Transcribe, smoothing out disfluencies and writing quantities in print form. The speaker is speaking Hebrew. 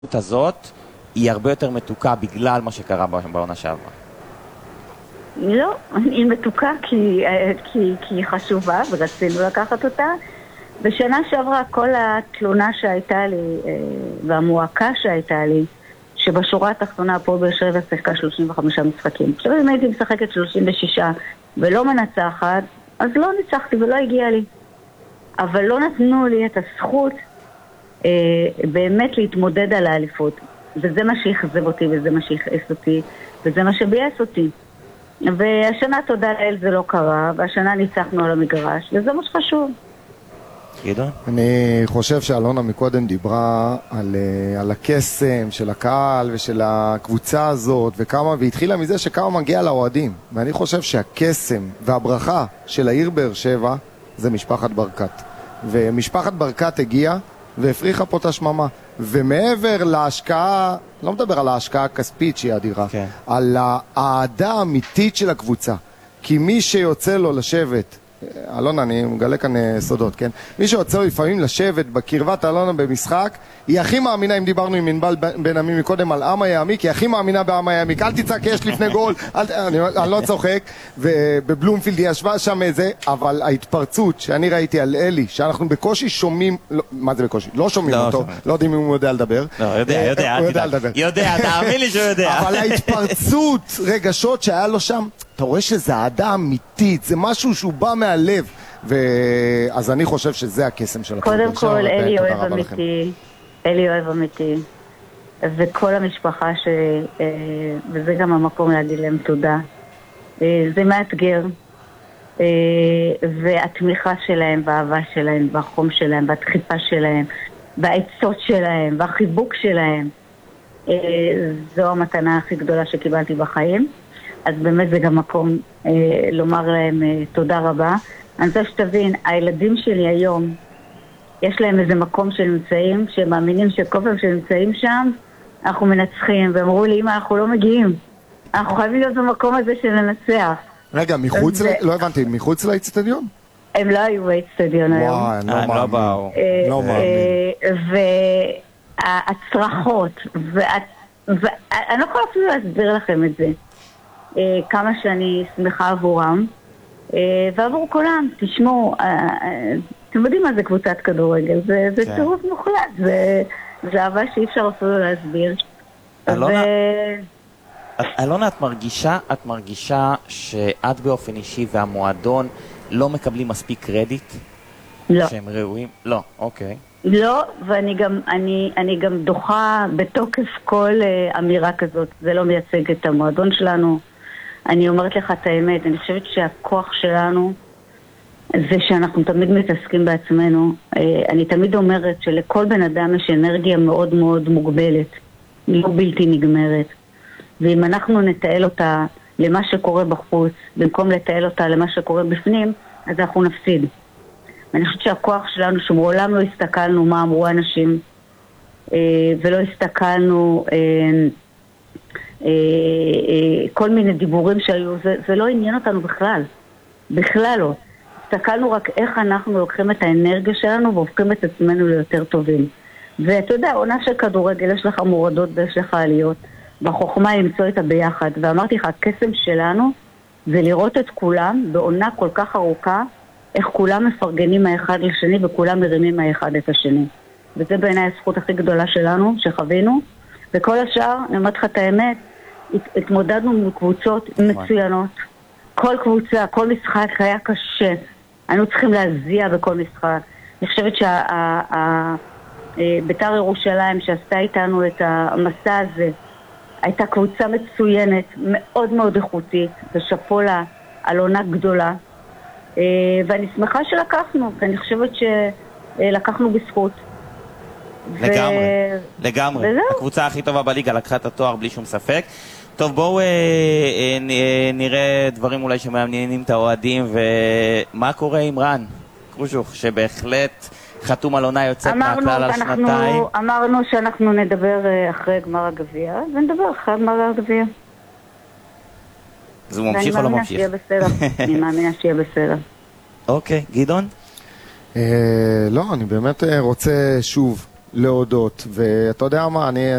הזאת היא הרבה יותר מתוקה בגלל מה שקרה בעונה שעברה. לא, היא מתוקה כי היא חשובה ורצינו לקחת אותה. בשנה שעברה כל התלונה שהייתה לי והמועקה שהייתה לי, שבשורה התחתונה פה באר שבע שיחקה 35 משחקים. עכשיו אם הייתי משחקת 36 ולא מנצחת, אז לא ניצחתי ולא הגיע לי. אבל לא נתנו לי את הזכות באמת להתמודד על האליפות. וזה מה שיחזב אותי, וזה מה שיכעס אותי, וזה מה שבייס אותי. והשנה תודה לאל זה לא קרה, והשנה ניצחנו על המגרש, וזה מה שחשוב. גדעון? אני חושב שאלונה מקודם דיברה על הקסם של הקהל ושל הקבוצה הזאת, והתחילה מזה שכמה מגיע לאוהדים. ואני חושב שהקסם והברכה של העיר באר שבע זה משפחת ברקת. ומשפחת ברקת הגיעה והפריחה פה את השממה. ומעבר להשקעה, לא מדבר על ההשקעה הכספית שהיא אדירה, כן. על האהדה האמיתית של הקבוצה. כי מי שיוצא לו לשבת, אלונה, אני מגלה כאן סודות, כן? מי שיוצא לו לפעמים לשבת בקרבת אלונה במשחק, היא הכי מאמינה, אם דיברנו עם מנבל בן עמי מקודם על עם היעמיק, היא הכי מאמינה בעם היעמיק. אל תצעק, יש לפני גול, אני לא צוחק, ובבלומפילד היא ישבה שם איזה, אבל ההתפרצות שאני ראיתי על אלי, שאנחנו בקושי שומעים, מה זה בקושי? לא שומעים אותו, לא יודעים אם הוא יודע לדבר. לא, יודע לדבר. יודע, תאמין לי שהוא יודע. אבל ההתפרצות, רגשות שהיה לו שם, אתה רואה שזה אהדה אמיתית, זה משהו שהוא בא מהלב, אז אני חושב שזה הקסם של הקבוצה. קודם כל, אלי אוהב אמיתי, אלי אוהב אמיתי, וכל המשפחה וזה גם המקום להגיד להם תודה. זה מאתגר, והתמיכה שלהם, והאהבה שלהם, והחום שלהם, והדחיפה שלהם, והעצות שלהם, והחיבוק שלהם, זו המתנה הכי גדולה שקיבלתי בחיים. אז באמת זה גם מקום לומר להם תודה רבה. אני רוצה שתבין, הילדים שלי היום, יש להם איזה מקום שנמצאים, שהם מאמינים שכל פעם שנמצאים שם, אנחנו מנצחים, והם אמרו לי, אמא, אנחנו לא מגיעים. אנחנו חייבים להיות במקום הזה של לנצח. רגע, לא הבנתי, מחוץ לאצטדיון? הם לא היו באצטדיון היום. וואי, אני לא באו. לא מאמין. והצרחות, ואני לא יכולה אפילו להסביר לכם את זה. כמה שאני שמחה עבורם ועבור כולם. תשמעו, אתם יודעים מה זה קבוצת כדורגל, זה טירוף מוחלט, זה אהבה שאי אפשר אפילו להסביר. אלונה, את מרגישה שאת באופן אישי והמועדון לא מקבלים מספיק קרדיט? לא. שהם ראויים? לא, אוקיי. לא, ואני גם דוחה בתוקף כל אמירה כזאת. זה לא מייצג את המועדון שלנו. אני אומרת לך את האמת, אני חושבת שהכוח שלנו זה שאנחנו תמיד מתעסקים בעצמנו. אני תמיד אומרת שלכל בן אדם יש אנרגיה מאוד מאוד מוגבלת, לא בלתי נגמרת. ואם אנחנו נתעל אותה למה שקורה בחוץ, במקום לתעל אותה למה שקורה בפנים, אז אנחנו נפסיד. ואני חושבת שהכוח שלנו, שמעולם לא הסתכלנו מה אמרו אנשים, ולא הסתכלנו כל מיני דיבורים שהיו, זה לא עניין אותנו בכלל. בכלל לא. הסתכלנו רק איך אנחנו לוקחים את האנרגיה שלנו והופכים את עצמנו ליותר טובים. ואתה יודע, עונה של כדורגל, יש לך מורדות ויש לך עליות, והחוכמה היא למצוא איתה ביחד. ואמרתי לך, הקסם שלנו זה לראות את כולם בעונה כל כך ארוכה, איך כולם מפרגנים מהאחד לשני וכולם מרימים מהאחד את השני. וזה בעיניי הזכות הכי גדולה שלנו, שחווינו. וכל השאר, אני אומרת לך את האמת, התמודדנו עם קבוצות מצוינות. כל קבוצה, כל משחק היה קשה. היינו צריכים להזיע בכל משחק. אני חושבת בית"ר ירושלים שעשתה איתנו את המסע הזה, הייתה קבוצה מצוינת, מאוד מאוד איכותית, ושאפו לה על עונה גדולה. ואני שמחה שלקחנו, כי אני חושבת שלקחנו בזכות. לגמרי. הקבוצה הכי טובה בליגה לקחה את התואר בלי שום ספק. טוב, בואו נראה דברים אולי שמעניינים את האוהדים, ומה קורה עם רן קרושוך, שבהחלט חתום על עונה יוצאת מהכלל על שנתיים. אמרנו שאנחנו נדבר אחרי גמר הגביע, ונדבר אחרי גמר הגביע. אז הוא ממשיך או לא ממשיך? אני מאמינה שיהיה בסדר. אוקיי, גדעון? לא, אני באמת רוצה שוב להודות, ואתה יודע מה, אני